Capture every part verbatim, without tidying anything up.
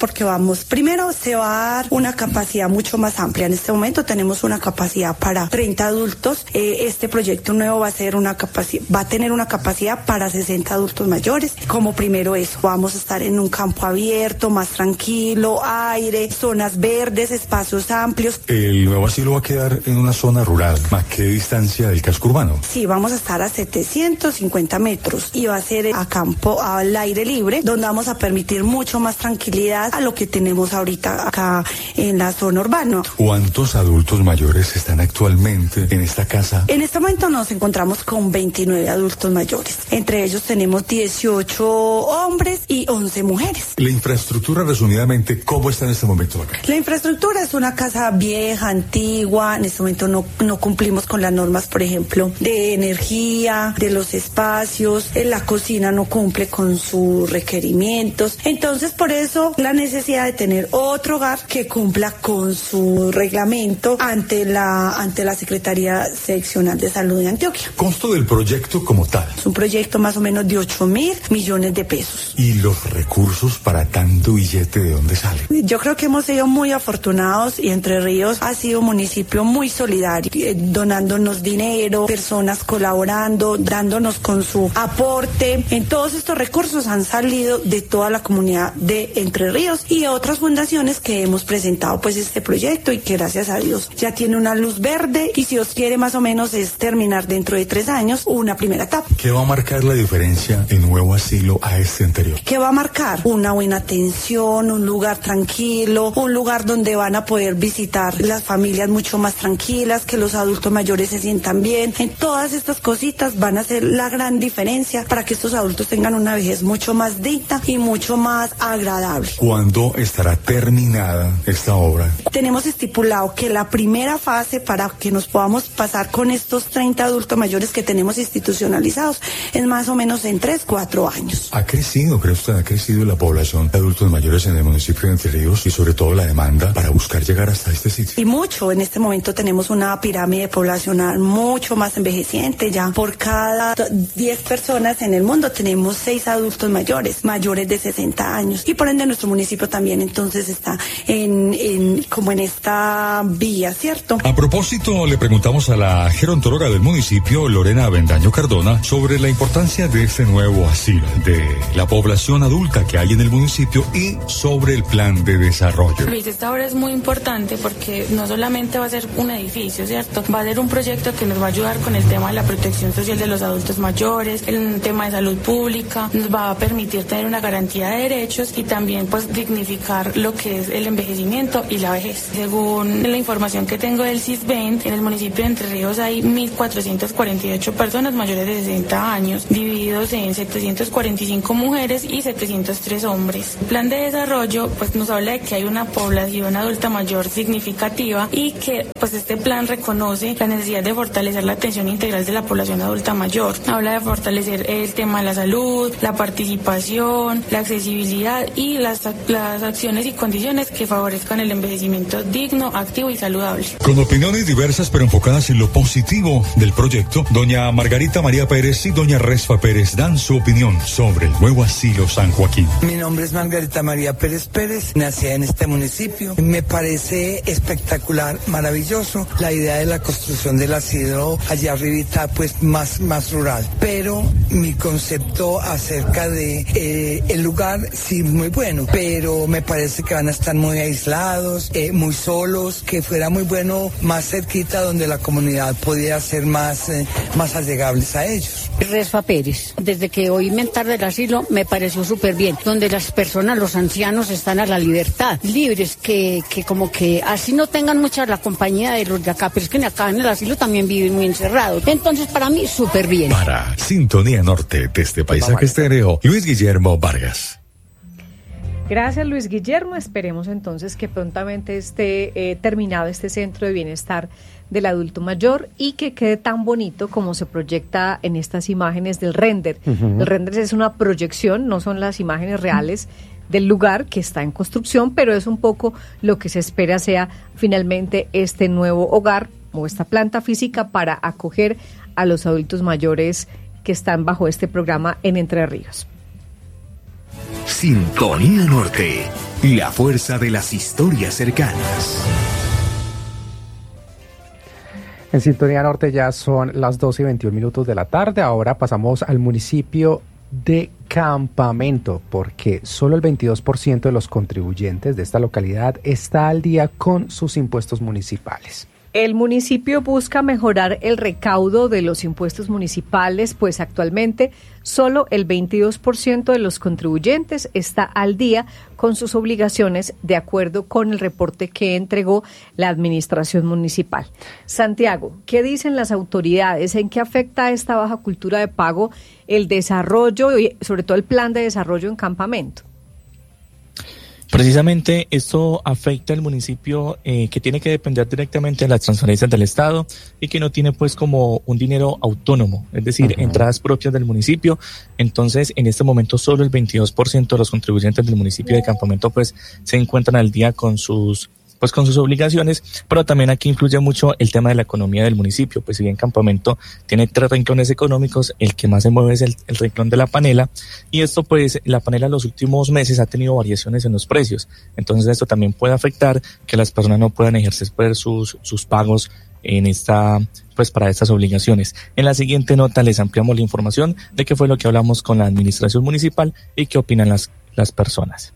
porque vamos, primero se va a dar una capacidad mucho más amplia. En este momento tenemos una capacidad para treinta adultos. Eh, este proyecto nuevo va a ser una capacidad, va a tener una capacidad para sesenta adultos mayores. Como primero eso, vamos a estar en un campo abierto, más tranquilo, aire, zonas verdes, espacios amplios. El nuevo asilo va a quedar en una zona rural. ¿A qué distancia del casco urbano? Sí, vamos a estar a setecientos cincuenta metros y va a ser a campo al aire libre, donde vamos a permitir mucho más tranquilidad a lo que tenemos ahorita acá en la zona urbana. ¿Cuántos adultos mayores están actualmente en esta casa? En este momento nos encontramos con veintinueve adultos mayores. Entre ellos tenemos dieciocho hombres y once mujeres. La infraestructura, resumidamente, ¿cómo está en este momento acá? La infraestructura es una casa vieja, antigua. En este momento no, no cumplimos con las normas, por ejemplo, de energía, de los espacios. La cocina no cumple con sus requerimientos. Entonces, por eso, la necesidad de tener otro hogar que cumpla con su reglamento ante la ante la Secretaría Seccional de Salud de Antioquia. ¿Costo del proyecto como tal? Es un proyecto más o menos de ocho mil millones de pesos. ¿Y los recursos para tanto billete de dónde salen? Yo creo que hemos sido muy afortunados y Entre Ríos ha sido un municipio muy solidario, eh, donándonos dinero, personas colaborando, dándonos con su aporte. En todos estos recursos han salido de toda la comunidad de Entre Ríos y otras fundaciones que hemos presentado pues este proyecto y que gracias a Dios ya tiene una luz verde y si Dios quiere más o menos es terminar dentro de tres años una primera etapa. ¿Qué va a marcar la diferencia en Nuevo Asilo a este anterior? ¿Qué va a marcar? Una buena atención, un lugar tranquilo, un lugar donde van a poder visitar las familias mucho más tranquilas, que los adultos mayores se sientan bien. En todas estas cositas van a hacer la gran diferencia para que estos adultos tengan una vejez mucho más digna y mucho más agradable. ¿Cuándo estará terminada esta obra? Tenemos estipulado que la primera fase para que nos podamos pasar con estos treinta adultos mayores que tenemos institucionalizados es más o menos en tres, cuatro años. ¿Ha crecido, cree usted, ha crecido la población de adultos mayores en el municipio de Entre Ríos y sobre todo la demanda para buscar llegar hasta este sitio? Y mucho, en este momento tenemos una pirámide poblacional mucho más envejeciente, ya por cada diez personas en el mundo tenemos seis adultos mayores, mayores de sesenta años y por ende nuestro municipio también entonces está en, en como en esta vía, ¿cierto? A propósito, le preguntamos a la gerontóloga del municipio, Lorena Avendaño Cardona, sobre la importancia de este nuevo asilo, de la población adulta que hay en el municipio y sobre el plan de desarrollo. Luis, esta obra es muy importante porque no solamente va a ser un edificio, ¿cierto? Va a ser un proyecto que nos va a ayudar con el tema de la protección social de los adultos mayores, el tema de salud pública, nos va a permitir tener una garantía de derechos y también pues dignificar lo que es el envejecimiento y la vejez. Según la información que tengo del CISBEN, en el municipio de Entre Ríos hay mil cuatrocientas cuarenta y ocho personas mayores de sesenta años, divididos en setecientas cuarenta y cinco mujeres y setecientos tres hombres. El plan de desarrollo pues nos habla de que hay una población adulta mayor significativa y que pues este plan reconoce la necesidad de fortalecer la atención integral de la población adulta mayor. Habla de fortalecer el tema de la salud, la participación, la accesibilidad y las, las acciones y condiciones que favorezcan el envejecimiento digno, activo y saludable. Con opiniones diversas pero enfocadas en lo positivo del proyecto, doña Margarita María Pérez y doña Resfa Pérez dan su opinión sobre el nuevo asilo San Joaquín. Mi nombre es Margarita María Pérez Pérez, nací en este municipio. Me parece espectacular, maravilloso la idea de la construcción del asilo allá arribita, pues más, más rural. Pero mi concepto acerca de eh, el lugar, sí, muy bueno, pero me parece que van a estar muy aislados, eh, muy solos, que fuera muy bueno más cerquita donde la comunidad pudiera ser más, eh, más allegables a ellos. Resfa Pérez, desde que oí mentar del asilo me pareció súper bien, donde las personas, los ancianos están a la libertad, libres, que, que como que así no tengan mucha la compañía de los de acá, pero es que acá en el asilo también viven muy encerrados. Entonces para mí súper bien. Para Sintonía Norte, desde Paisaje Estéreo, Luis Guillermo Vargas. Gracias, Luis Guillermo. Esperemos entonces que prontamente esté eh, terminado este centro de bienestar del adulto mayor y que quede tan bonito como se proyecta en estas imágenes del render. Uh-huh. El render es una proyección, no son las imágenes reales del lugar que está en construcción, pero es un poco lo que se espera sea finalmente este nuevo hogar o esta planta física para acoger a los adultos mayores que están bajo este programa en Entre Ríos. Sintonía Norte, la fuerza de las historias cercanas. En Sintonía Norte ya son las doce y veintiún minutos de la tarde. Ahora pasamos al municipio de Campamento, porque solo el veintidós por ciento de los contribuyentes de esta localidad está al día con sus impuestos municipales. El municipio busca mejorar el recaudo de los impuestos municipales, pues actualmente solo el veintidós por ciento de los contribuyentes está al día con sus obligaciones, de acuerdo con el reporte que entregó la administración municipal. Santiago, ¿qué dicen las autoridades? ¿En qué afecta esta baja cultura de pago el desarrollo y sobre todo el plan de desarrollo en Campamento? Precisamente esto afecta al municipio eh, que tiene que depender directamente de las transferencias del Estado y que no tiene pues como un dinero autónomo, es decir, uh-huh. entradas propias del municipio. Entonces, en este momento solo el veintidós por ciento de los contribuyentes del municipio de Campamento pues se encuentran al día con sus pues con sus obligaciones, pero también aquí influye mucho el tema de la economía del municipio, pues si bien Campamento tiene tres renglones económicos, el que más se mueve es el, el renglón de la panela, y esto pues la panela en los últimos meses ha tenido variaciones en los precios, entonces esto también puede afectar que las personas no puedan ejercer pues, sus, sus pagos en esta, pues para estas obligaciones. En la siguiente nota les ampliamos la información de qué fue lo que hablamos con la administración municipal y qué opinan las, las personas.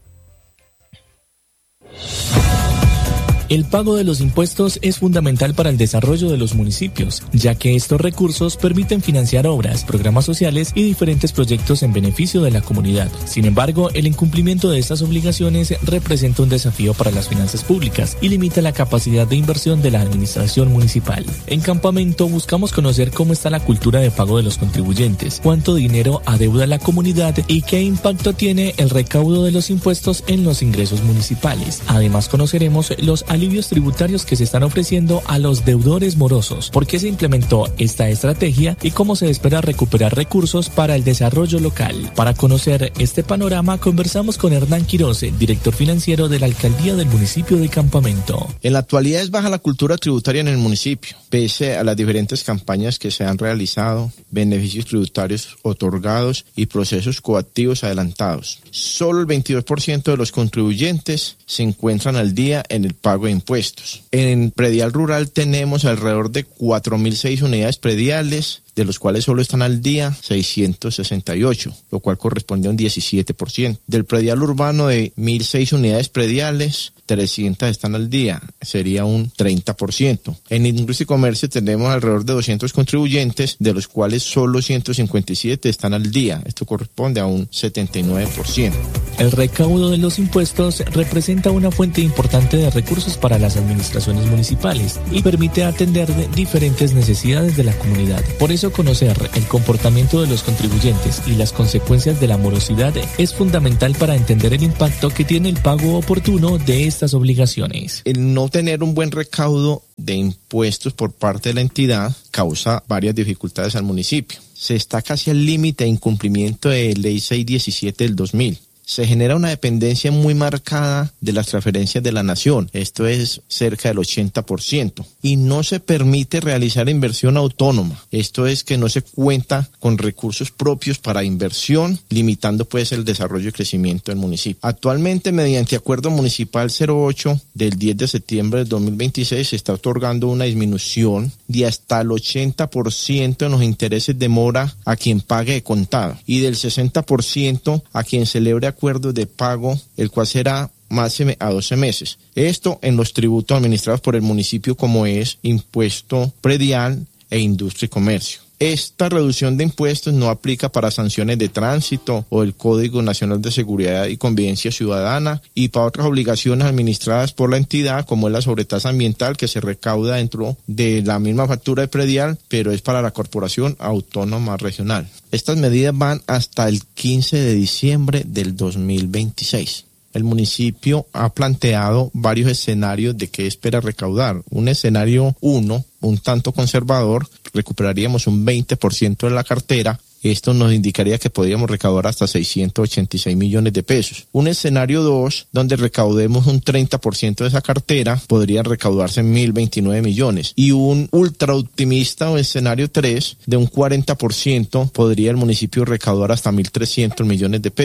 El pago de los impuestos es fundamental para el desarrollo de los municipios, ya que estos recursos permiten financiar obras, programas sociales y diferentes proyectos en beneficio de la comunidad. Sin embargo, el incumplimiento de estas obligaciones representa un desafío para las finanzas públicas y limita la capacidad de inversión de la administración municipal. En Campamento buscamos conocer cómo está la cultura de pago de los contribuyentes, cuánto dinero adeuda la comunidad y qué impacto tiene el recaudo de los impuestos en los ingresos municipales. Además, conoceremos los alivios tributarios que se están ofreciendo a los deudores morosos, por qué se implementó esta estrategia y cómo se espera recuperar recursos para el desarrollo local. Para conocer este panorama, conversamos con Hernán Quiroz, director financiero de la alcaldía del municipio de Campamento. En la actualidad es baja la cultura tributaria en el municipio, pese a las diferentes campañas que se han realizado, beneficios tributarios otorgados y procesos coactivos adelantados. Solo el veintidós por ciento de los contribuyentes se encuentran al día en el pago de impuestos. En predial rural tenemos alrededor de cuatro mil seis unidades prediales, de los cuales solo están al día seiscientos sesenta y ocho, lo cual corresponde a un diecisiete por ciento. Del predial urbano de mil seis unidades prediales, trescientas están al día, sería un treinta por ciento. En industria y comercio tenemos alrededor de doscientos contribuyentes, de los cuales solo ciento cincuenta y siete están al día, esto corresponde a un setenta y nueve por ciento. El recaudo de los impuestos representa una fuente importante de recursos para las administraciones municipales y permite atender diferentes necesidades de la comunidad. Por eso, conocer el comportamiento de los contribuyentes y las consecuencias de la morosidad es fundamental para entender el impacto que tiene el pago oportuno de estas obligaciones. El no tener un buen recaudo de impuestos por parte de la entidad causa varias dificultades al municipio. Se está casi al límite de incumplimiento de Ley seiscientos diecisiete del dos mil. Se genera una dependencia muy marcada de las transferencias de la nación, esto es cerca del ochenta por ciento, y no se permite realizar inversión autónoma, esto es que no se cuenta con recursos propios para inversión, limitando pues el desarrollo y crecimiento del municipio. Actualmente, mediante Acuerdo Municipal cero ocho del diez de septiembre del dos mil veintiséis, se está otorgando una disminución de hasta el ochenta por ciento en los intereses de mora a quien pague de contado y del sesenta por ciento a quien celebre acuerdos de pago, el cual será máxime a doce meses. Esto en los tributos administrados por el municipio, como es impuesto predial e industria y comercio. Esta reducción de impuestos no aplica para sanciones de tránsito o el Código Nacional de Seguridad y Convivencia Ciudadana y para otras obligaciones administradas por la entidad, como es la sobretasa ambiental que se recauda dentro de la misma factura de predial, pero es para la Corporación Autónoma Regional. Estas medidas van hasta el quince de diciembre del dos mil veintiséis. El municipio ha planteado varios escenarios de qué espera recaudar. Un escenario uno, un tanto conservador, recuperaríamos un veinte por ciento de la cartera. Esto nos indicaría que podríamos recaudar hasta seiscientos ochenta y seis millones de pesos. Un escenario dos, donde recaudemos un treinta por ciento de esa cartera, podrían recaudarse mil veintinueve millones. Y un ultra optimista o escenario tres, de un cuarenta por ciento, podría el municipio recaudar hasta mil trescientos millones de pesos.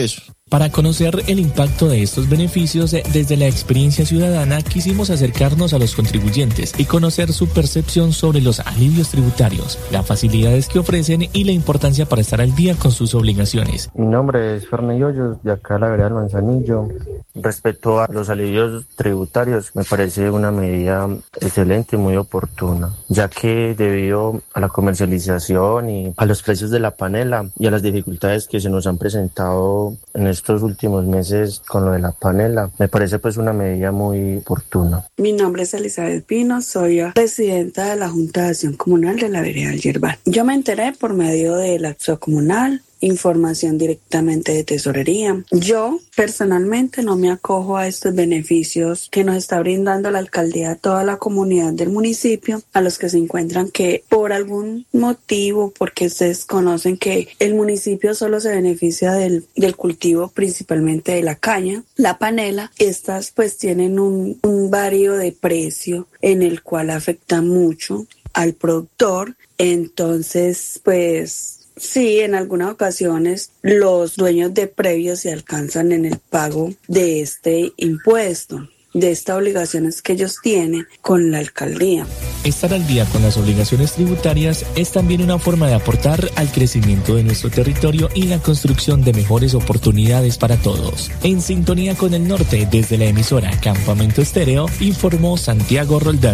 Para conocer el impacto de estos beneficios desde la experiencia ciudadana, quisimos acercarnos a los contribuyentes y conocer su percepción sobre los alivios tributarios, las facilidades que ofrecen y la importancia para estar al día con sus obligaciones. Mi nombre es Fernando Hoyos, de acá a la vereda del Manzanillo. Respecto a los alivios tributarios, me parece una medida excelente y muy oportuna, ya que debido a la comercialización y a los precios de la panela y a las dificultades que se nos han presentado en estos últimos meses con lo de la panela, me parece pues una medida muy oportuna. Mi nombre es Elizabeth Pino, soy presidenta de la Junta de Acción Comunal de la vereda del Yerbal. Yo me enteré por medio de la acción comunal, información directamente de tesorería. Yo personalmente no me acojo a estos beneficios que nos está brindando la alcaldía a toda la comunidad del municipio, a los que se encuentran que por algún motivo, porque ustedes conocen que el municipio solo se beneficia del, del cultivo principalmente de la caña, la panela, estas pues tienen un, un varío de precio en el cual afecta mucho al productor. Entonces pues sí, en algunas ocasiones los dueños de previos se alcanzan en el pago de este impuesto, de estas obligaciones que ellos tienen con la alcaldía. Estar al día con las obligaciones tributarias es también una forma de aportar al crecimiento de nuestro territorio y la construcción de mejores oportunidades para todos. En sintonía con el norte, desde la emisora Campamento Estéreo, informó Santiago Roldán.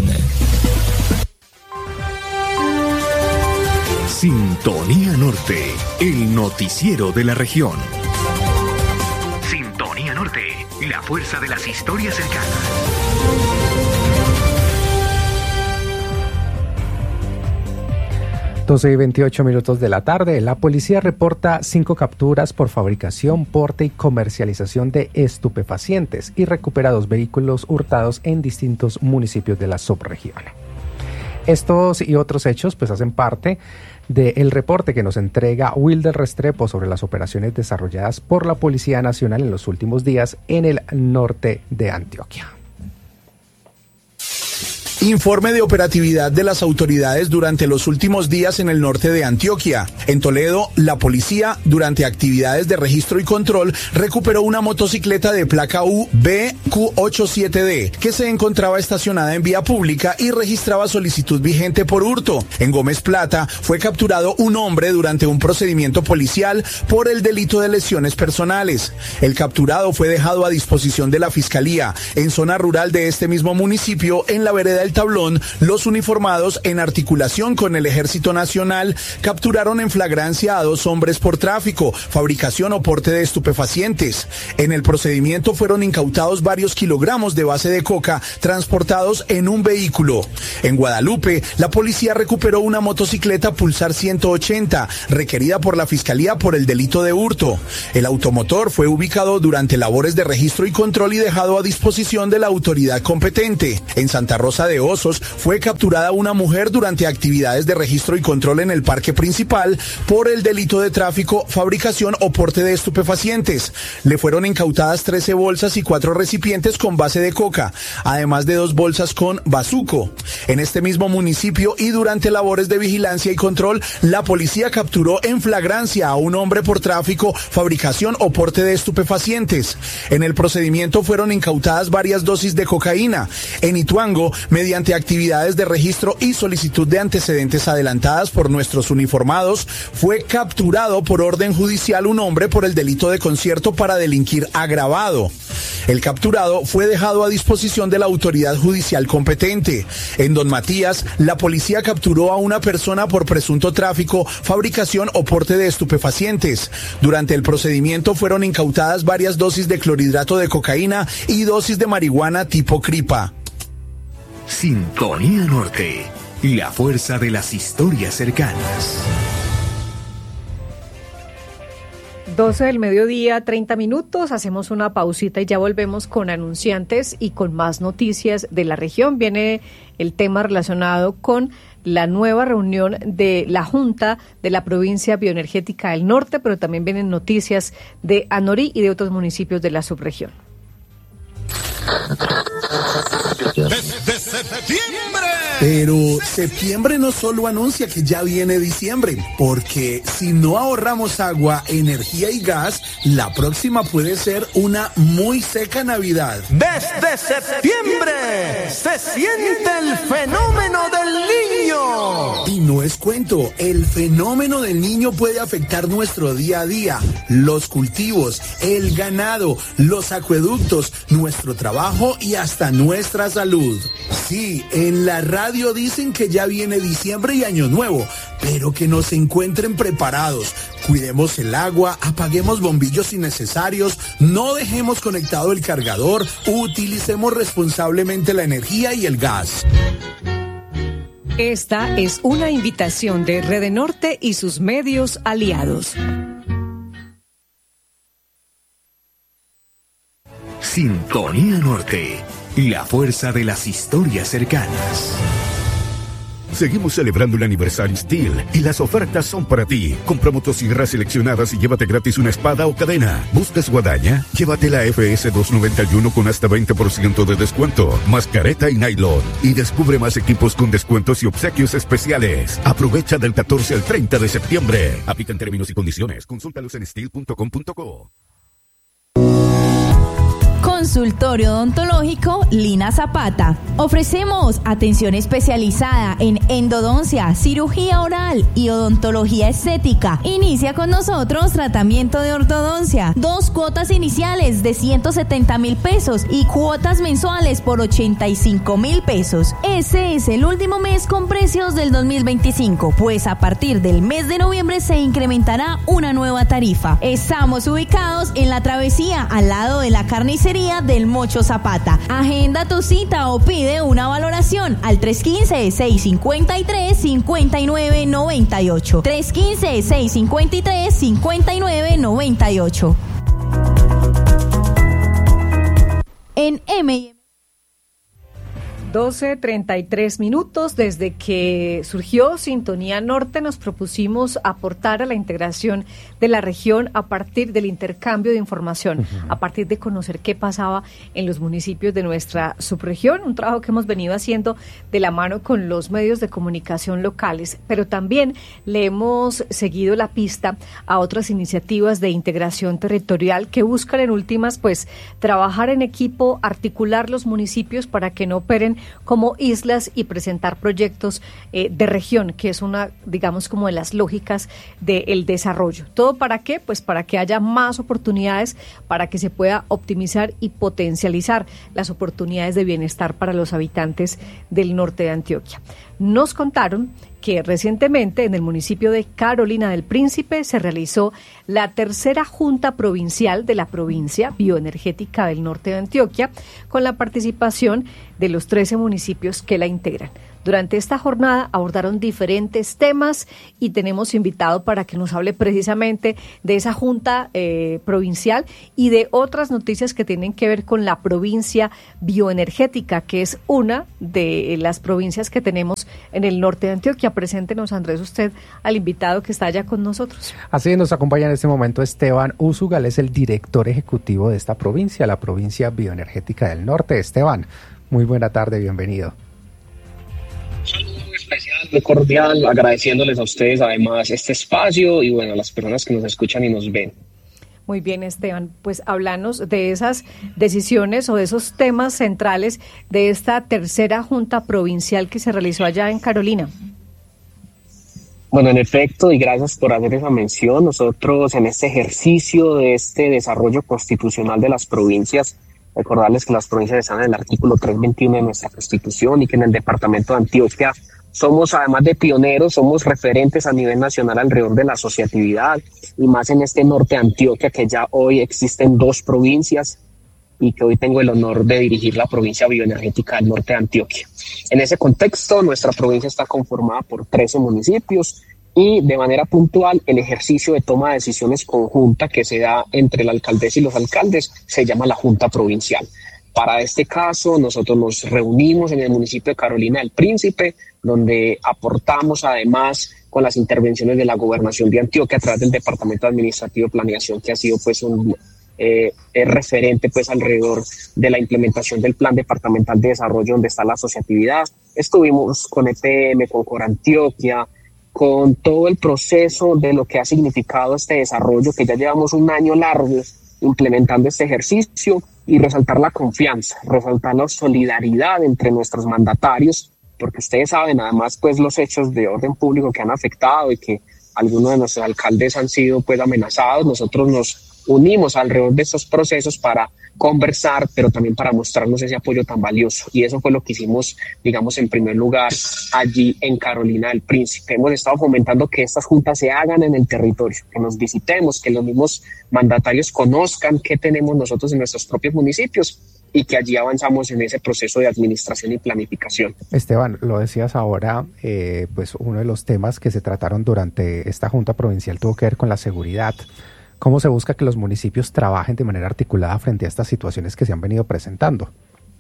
Sintonía Norte, el noticiero de la región. Sintonía Norte, la fuerza de las historias cercanas. doce y veintiocho minutos de la tarde, la policía reporta cinco capturas por fabricación, porte y comercialización de estupefacientes y recupera dos vehículos hurtados en distintos municipios de la subregión. Estos y otros hechos pues hacen parte del reporte que nos entrega Wilder Restrepo sobre las operaciones desarrolladas por la Policía Nacional en los últimos días en el norte de Antioquia. Informe de operatividad de las autoridades durante los últimos días en el norte de Antioquia. En Toledo, la policía, durante actividades de registro y control, recuperó una motocicleta de placa U B Q ochenta y siete D que se encontraba estacionada en vía pública y registraba solicitud vigente por hurto. En Gómez Plata fue capturado un hombre durante un procedimiento policial por el delito de lesiones personales. El capturado fue dejado a disposición de la Fiscalía en zona rural de este mismo municipio, en la vereda El Tablón. Los uniformados, en articulación con el Ejército Nacional, capturaron en flagrancia a dos hombres por tráfico, fabricación o porte de estupefacientes. En el procedimiento fueron incautados varios kilogramos de base de coca transportados en un vehículo. En Guadalupe, la policía recuperó una motocicleta Pulsar ciento ochenta, requerida por la Fiscalía por el delito de hurto. El automotor fue ubicado durante labores de registro y control y dejado a disposición de la autoridad competente. En Santa Rosa de Osos fue capturada una mujer durante actividades de registro y control en el parque principal por el delito de tráfico, fabricación o porte de estupefacientes. Le fueron incautadas trece bolsas y cuatro recipientes con base de coca, además de dos bolsas con bazuco. En este mismo municipio y durante labores de vigilancia y control, la policía capturó en flagrancia a un hombre por tráfico, fabricación o porte de estupefacientes. En el procedimiento fueron incautadas varias dosis de cocaína. En Ituango, mediante actividades de registro y solicitud de antecedentes adelantadas por nuestros uniformados, fue capturado por orden judicial un hombre por el delito de concierto para delinquir agravado. El capturado fue dejado a disposición de la autoridad judicial competente. En Don Matías, la policía capturó a una persona por presunto tráfico, fabricación o porte de estupefacientes. Durante el procedimiento fueron incautadas varias dosis de clorhidrato de cocaína y dosis de marihuana tipo cripa. Sintonía Norte, la fuerza de las historias cercanas. doce del mediodía, treinta minutos, hacemos una pausita y ya volvemos con anunciantes y con más noticias de la región. Viene el tema relacionado con la nueva reunión de la Junta de la Provincia Bioenergética del Norte, pero también vienen noticias de Anorí y de otros municipios de la subregión. Desde septiembre. Pero septiembre no solo anuncia que ya viene diciembre, porque si no ahorramos agua, energía y gas, la próxima puede ser una muy seca Navidad. Desde septiembre se siente el fenómeno del niño. Y no es cuento, el fenómeno del niño puede afectar nuestro día a día, los cultivos, el ganado, los acueductos, nuestro trabajo y hasta nuestra salud. Sí, en la radio dicen que ya viene diciembre y año nuevo, pero que nos encuentren preparados. Cuidemos el agua, apaguemos bombillos innecesarios, no dejemos conectado el cargador, utilicemos responsablemente la energía y el gas. Esta es una invitación de Rede Norte y sus medios aliados. Sintonía Norte, la fuerza de las historias cercanas. Seguimos celebrando el aniversario Steel y las ofertas son para ti. Compra motosierras seleccionadas y llévate gratis una espada o cadena. ¿Buscas guadaña? Llévate la F S doscientos noventa y uno con hasta veinte por ciento de descuento, más careta y nylon. Y descubre más equipos con descuentos y obsequios especiales. Aprovecha del catorce al treinta de septiembre. Aplican términos y condiciones. Consúltalos en steel punto com punto co. Consultorio odontológico Lina Zapata. Ofrecemos atención especializada en endodoncia, cirugía oral y odontología estética. Inicia con nosotros tratamiento de ortodoncia. Dos cuotas iniciales de ciento setenta mil pesos y cuotas mensuales por ochenta y cinco mil pesos. Ese es el último mes con precios del dos mil veinticinco, pues a partir del mes de noviembre se incrementará una nueva tarifa. Estamos ubicados en la travesía al lado de la carnicería del Mocho Zapata. Agenda tu cita o pide una valoración al tres uno cinco, seis cinco tres, cinco nueve nueve ocho. tres uno cinco, seis cinco tres, cinco nueve nueve ocho. En M doce treinta y tres minutos. Desde que surgió Sintonía Norte nos propusimos aportar a la integración de la región a partir del intercambio de información, uh-huh. a partir de conocer qué pasaba en los municipios de nuestra subregión, un trabajo que hemos venido haciendo de la mano con los medios de comunicación locales, pero también le hemos seguido la pista a otras iniciativas de integración territorial que buscan en últimas pues trabajar en equipo, articular los municipios para que no operen como islas y presentar proyectos eh, de región, que es una, digamos, como de las lógicas del desarrollo. ¿Todo para qué? Pues para que haya más oportunidades, para que se pueda optimizar y potencializar las oportunidades de bienestar para los habitantes del norte de Antioquia. Nos contaron que recientemente en el municipio de Carolina del Príncipe se realizó la tercera Junta Provincial de la Provincia Bioenergética del Norte de Antioquia, con la participación de los trece municipios que la integran. Durante esta jornada abordaron diferentes temas y tenemos invitado para que nos hable precisamente de esa Junta eh, Provincial y de otras noticias que tienen que ver con la provincia bioenergética, que es una de las provincias que tenemos en el norte de Antioquia. Preséntenos, Andrés, usted al invitado que está allá con nosotros. Así nos acompaña en este momento Esteban Usugal, es el director ejecutivo de esta provincia, la provincia bioenergética del norte. Esteban, muy buena tarde, bienvenido. Saludo muy especial, muy cordial, agradeciéndoles a ustedes además este espacio y bueno, a las personas que nos escuchan y nos ven. Muy bien, Esteban, pues háblanos de esas decisiones o de esos temas centrales de esta tercera Junta Provincial que se realizó allá en Carolina. Bueno, en efecto, y gracias por hacer esa mención, nosotros en este ejercicio de este desarrollo constitucional de las provincias, recordarles que las provincias están en el artículo trescientos veintiuno de nuestra Constitución y que en el departamento de Antioquia somos, además de pioneros, somos referentes a nivel nacional alrededor de la asociatividad y más en este norte de Antioquia, que ya hoy existen dos provincias y que hoy tengo el honor de dirigir la provincia bioenergética del norte de Antioquia. En ese contexto, nuestra provincia está conformada por trece municipios y de manera puntual el ejercicio de toma de decisiones conjunta que se da entre la alcaldesa y los alcaldes se llama la Junta Provincial. Para este caso, nosotros nos reunimos en el municipio de Carolina del Príncipe, donde aportamos además con las intervenciones de la Gobernación de Antioquia a través del Departamento Administrativo de Planeación, que ha sido pues un, eh, es referente pues alrededor de la implementación del Plan Departamental de Desarrollo donde está la asociatividad. Estuvimos con E P M, con Corantioquia, con todo el proceso de lo que ha significado este desarrollo, que ya llevamos un año largo implementando este ejercicio, y resaltar la confianza, resaltar la solidaridad entre nuestros mandatarios, porque ustedes saben además pues los hechos de orden público que han afectado y que algunos de nuestros alcaldes han sido pues amenazados. Nosotros nos unimos alrededor de estos procesos para conversar, pero también para mostrarnos ese apoyo tan valioso, y eso fue lo que hicimos, digamos, en primer lugar allí en Carolina del Príncipe. Hemos estado fomentando que estas juntas se hagan en el territorio, que nos visitemos, que los mismos mandatarios conozcan qué tenemos nosotros en nuestros propios municipios, y que allí avanzamos en ese proceso de administración y planificación. Esteban, lo decías ahora, eh, pues uno de los temas que se trataron durante esta Junta Provincial tuvo que ver con la seguridad. ¿Cómo se busca que los municipios trabajen de manera articulada frente a estas situaciones que se han venido presentando?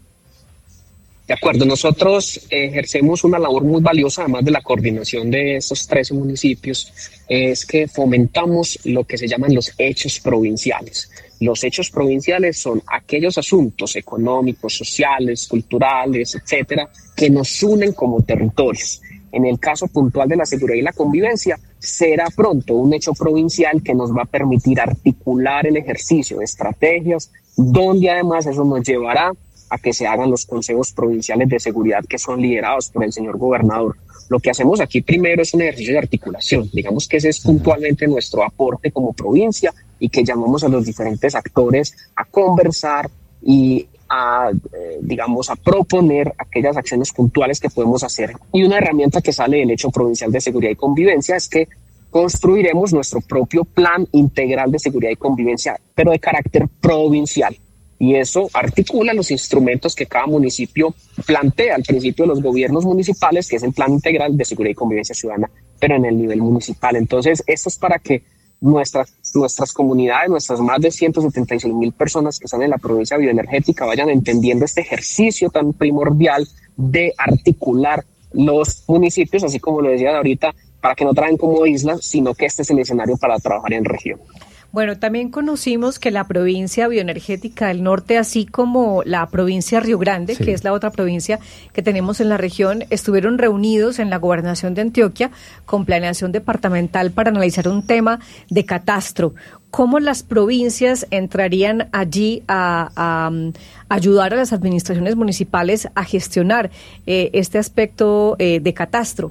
De acuerdo, nosotros ejercemos una labor muy valiosa, además de la coordinación de estos trece municipios, es que fomentamos lo que se llaman los hechos provinciales. Los hechos provinciales son aquellos asuntos económicos, sociales, culturales, etcétera, que nos unen como territorios. En el caso puntual de la seguridad y la convivencia, será pronto un hecho provincial que nos va a permitir articular el ejercicio de estrategias, donde además eso nos llevará a que se hagan los consejos provinciales de seguridad que son liderados por el señor gobernador. Lo que hacemos aquí primero es un ejercicio de articulación, digamos que ese es puntualmente nuestro aporte como provincia, y que llamamos a los diferentes actores a conversar y a, eh, digamos, a proponer aquellas acciones puntuales que podemos hacer. Y una herramienta que sale del hecho provincial de seguridad y convivencia es que construiremos nuestro propio plan integral de seguridad y convivencia, pero de carácter provincial. Y eso articula los instrumentos que cada municipio plantea al principio de los gobiernos municipales, que es el plan integral de seguridad y convivencia ciudadana, pero en el nivel municipal. Entonces, esto es para que nuestras, nuestras comunidades, nuestras más de ciento setenta y seis mil personas que están en la provincia bioenergética vayan entendiendo este ejercicio tan primordial de articular los municipios, así como lo decía ahorita, para que no traen como islas, sino que este es el escenario para trabajar en región. Bueno, también conocimos que la provincia bioenergética del norte, así como la provincia Río Grande, sí, que es la otra provincia que tenemos en la región, estuvieron reunidos en la gobernación de Antioquia con planeación departamental para analizar un tema de catastro. ¿Cómo las provincias entrarían allí a, a, a ayudar a las administraciones municipales a gestionar eh, este aspecto eh, de catastro?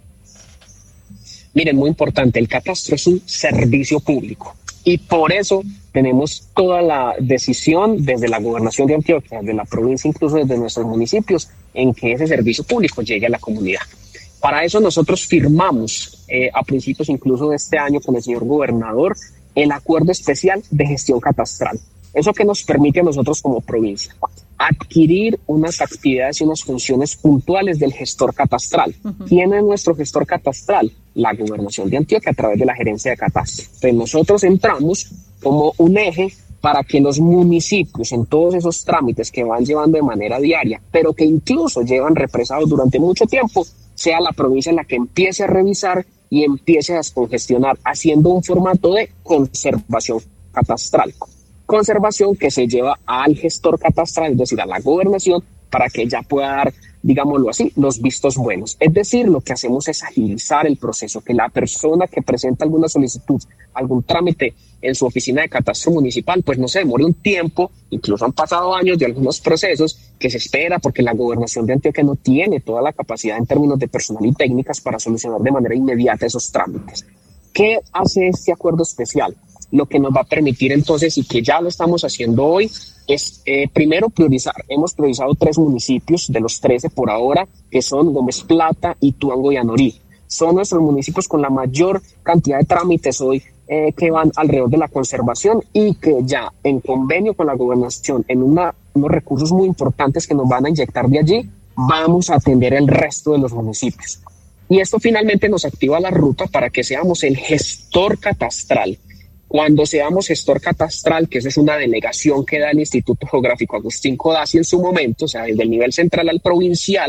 Miren, muy importante, el catastro es un servicio público. Y por eso tenemos toda la decisión desde la gobernación de Antioquia, desde la provincia, incluso desde nuestros municipios, en que ese servicio público llegue a la comunidad. Para eso nosotros firmamos eh, a principios incluso de este año con el señor gobernador el acuerdo especial de gestión catastral. Eso que nos permite a nosotros como provincia adquirir unas actividades y unas funciones puntuales del gestor catastral. Uh-huh. ¿Quién es nuestro gestor catastral? La gobernación de Antioquia a través de la gerencia de catastro. Entonces nosotros entramos como un eje para que los municipios en todos esos trámites que van llevando de manera diaria, pero que incluso llevan represados durante mucho tiempo, sea la provincia en la que empiece a revisar y empiece a descongestionar, haciendo un formato de conservación catastral. Conservación que se lleva al gestor catastral, es decir, a la gobernación, para que ella pueda dar, digámoslo así, los vistos buenos. Es decir, lo que hacemos es agilizar el proceso, que la persona que presenta alguna solicitud, algún trámite en su oficina de catastro municipal, pues no se demore un tiempo, incluso han pasado años de algunos procesos que se espera porque la gobernación de Antioquia no tiene toda la capacidad en términos de personal y técnicas para solucionar de manera inmediata esos trámites. ¿Qué hace este acuerdo especial? Lo que nos va a permitir entonces, y que ya lo estamos haciendo hoy, es eh, primero priorizar. Hemos priorizado tres municipios de los trece por ahora, que son Gómez Plata, Ituango y Anorí. Son nuestros municipios con la mayor cantidad de trámites hoy eh, que van alrededor de la conservación, y que ya en convenio con la gobernación, en una, unos recursos muy importantes que nos van a inyectar de allí, vamos a atender el resto de los municipios. Y esto finalmente nos activa la ruta para que seamos el gestor catastral. Cuando seamos gestor catastral, que esa es una delegación que da el Instituto Geográfico Agustín Codazzi en su momento, o sea, desde el nivel central al provincial,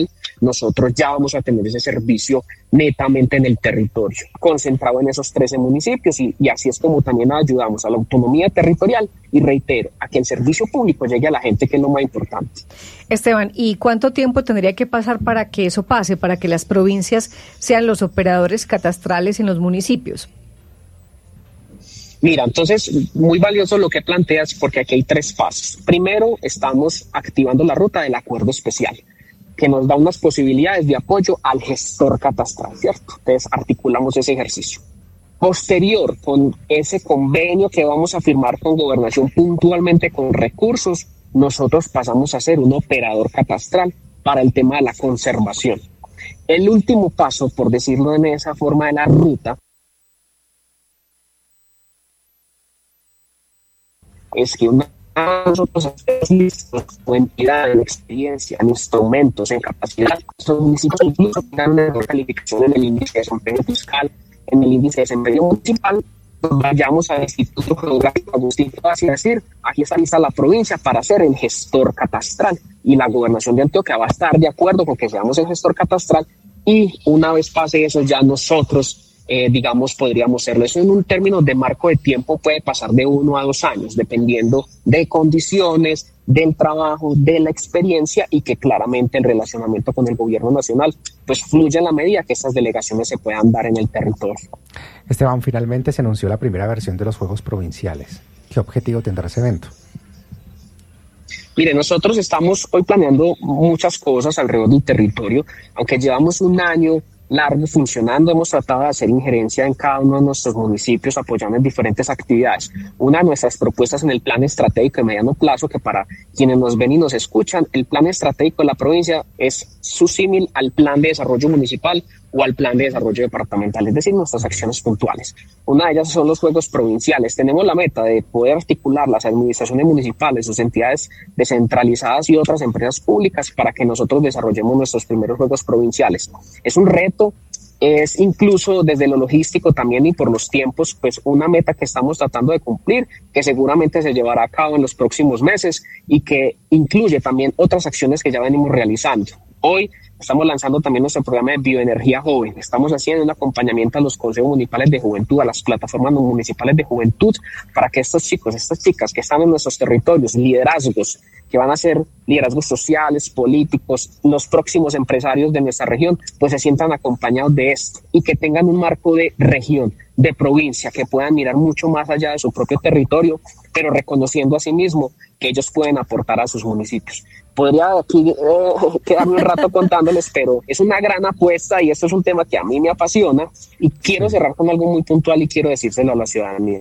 nosotros ya vamos a tener ese servicio netamente en el territorio, concentrado en esos trece municipios, y, y así es como también ayudamos a la autonomía territorial y, reitero, a que el servicio público llegue a la gente, que es lo más importante. Esteban, ¿y cuánto tiempo tendría que pasar para que eso pase, para que las provincias sean los operadores catastrales en los municipios? Mira, entonces, muy valioso lo que planteas, porque aquí hay tres fases. Primero, estamos activando la ruta del acuerdo especial, que nos da unas posibilidades de apoyo al gestor catastral, ¿cierto? Entonces, articulamos ese ejercicio. Posterior, con ese convenio que vamos a firmar con Gobernación puntualmente con recursos, nosotros pasamos a ser un operador catastral para el tema de la conservación. El último paso, por decirlo en esa forma, de la ruta, es que una nosotros listos o entidad en experiencia, en instrumentos, en capacidad, estos municipios incluso tengan una mejor calificación en el índice de desempeño fiscal, en el índice de desempeño municipal, nos vayamos al Instituto Geográfico Agustín Paz y decir, aquí está lista la provincia para ser el gestor catastral, y la Gobernación de Antioquia va a estar de acuerdo con que seamos el gestor catastral, y una vez pase eso ya nosotros Eh, digamos, podríamos serlo. Eso en un término de marco de tiempo puede pasar de uno a dos años, dependiendo de condiciones, del trabajo, de la experiencia, y que claramente el relacionamiento con el gobierno nacional pues fluya en la medida que estas delegaciones se puedan dar en el territorio. Esteban, finalmente se anunció la primera versión de los Juegos Provinciales. ¿Qué objetivo tendrá ese evento? Mire, nosotros estamos hoy planeando muchas cosas alrededor del territorio, aunque llevamos un año largo funcionando, hemos tratado de hacer injerencia en cada uno de nuestros municipios, apoyando en diferentes actividades. Una de nuestras propuestas en el plan estratégico de mediano plazo, que para quienes nos ven y nos escuchan, el plan estratégico de la provincia es su símil al plan de desarrollo municipal o al plan de desarrollo departamental, es decir, nuestras acciones puntuales. Una de ellas son los juegos provinciales. Tenemos la meta de poder articular las administraciones municipales, sus entidades descentralizadas y otras empresas públicas para que nosotros desarrollemos nuestros primeros juegos provinciales. Es un reto, es incluso desde lo logístico también y por los tiempos, pues una meta que estamos tratando de cumplir, que seguramente se llevará a cabo en los próximos meses y que incluye también otras acciones que ya venimos realizando. Hoy estamos lanzando también nuestro programa de bioenergía joven. Estamos haciendo un acompañamiento a los consejos municipales de juventud, a las plataformas municipales de juventud, para que estos chicos, estas chicas que están en nuestros territorios, liderazgos, que van a ser liderazgos sociales, políticos, los próximos empresarios de nuestra región, pues se sientan acompañados de esto y que tengan un marco de región, de provincia, que puedan mirar mucho más allá de su propio territorio, pero reconociendo a sí mismo que ellos pueden aportar a sus municipios. Podría aquí eh, quedarme un rato contándoles, pero es una gran apuesta y esto es un tema que a mí me apasiona y quiero cerrar con algo muy puntual y quiero decírselo a la ciudadanía.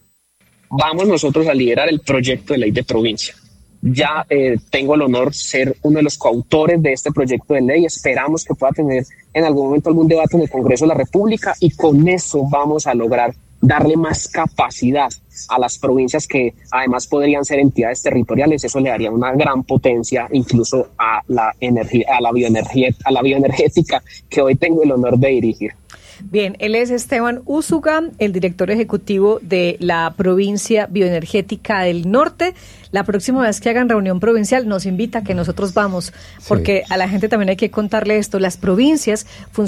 Vamos nosotros a liderar el proyecto de ley de provincia. Ya eh, tengo el honor de ser uno de los coautores de este proyecto de ley. Esperamos que pueda tener en algún momento algún debate en el Congreso de la República y con eso vamos a lograr darle más capacidad a las provincias que además podrían ser entidades territoriales. Eso le daría una gran potencia incluso a la energía, a la bioenergía, a la bioenergética que hoy tengo el honor de dirigir. Bien, él es Esteban Úsuga, el director ejecutivo de la provincia bioenergética del norte. La próxima vez que hagan reunión provincial nos invita a que nosotros vamos, porque sí, a la gente también hay que contarle esto. Las provincias funcionan